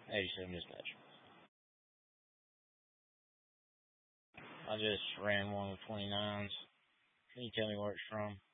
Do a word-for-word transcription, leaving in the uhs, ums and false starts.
eighty-seven dispatch. I just ran one with twenty-nines. Can you tell me where it's from?